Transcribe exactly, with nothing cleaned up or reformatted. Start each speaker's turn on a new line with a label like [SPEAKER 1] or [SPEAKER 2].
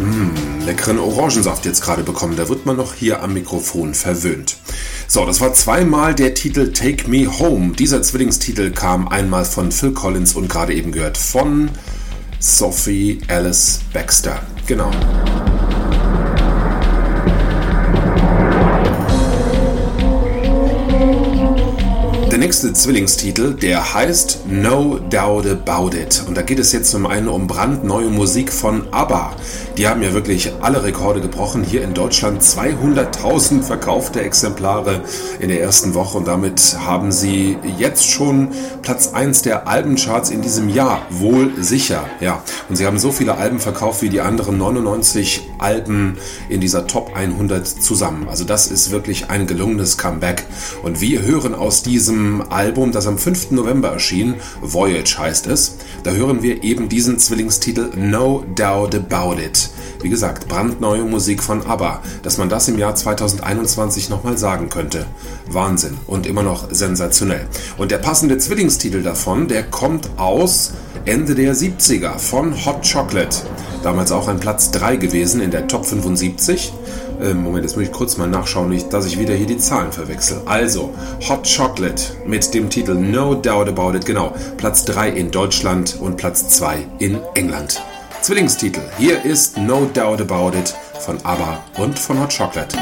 [SPEAKER 1] Leckeren Orangensaft jetzt gerade bekommen, da wird man noch hier am Mikrofon verwöhnt. So, das war zweimal der Titel Take Me Home. Dieser Zwillingstitel kam einmal von Phil Collins und gerade eben gehört von Sophie Ellis Bextor. Genau. Der nächste Zwillingstitel, der heißt No Doubt About It. Und da geht es jetzt zum einen um brandneue Musik von ABBA. Die haben ja wirklich alle Rekorde gebrochen. Hier in Deutschland zweihunderttausend verkaufte Exemplare in der ersten Woche. Und damit haben sie jetzt schon Platz eins der Albencharts in diesem Jahr. Wohl sicher, ja. Und sie haben so viele Alben verkauft wie die anderen neunundneunzig Alben in dieser Top hundert zusammen. Also das ist wirklich ein gelungenes Comeback. Und wir hören aus diesem Album, das am fünften November erschien, Voyage heißt es, da hören wir eben diesen Zwillingstitel No Doubt About It. Wie gesagt, brandneue Musik von ABBA, dass man das im Jahr zweitausendeinundzwanzig nochmal sagen könnte. Wahnsinn und immer noch sensationell. Und der passende Zwillingstitel davon, der kommt aus Ende der siebziger von Hot Chocolate. Damals auch ein Platz drei gewesen in der Top fünfundsiebzig. Moment, jetzt muss ich kurz mal nachschauen, nicht, dass ich wieder hier die Zahlen verwechsel. Also, Hot Chocolate mit dem Titel No Doubt About It, genau, Platz drei in Deutschland und Platz zwei in England. Zwillingstitel, hier ist No Doubt About It von ABBA und von Hot Chocolate.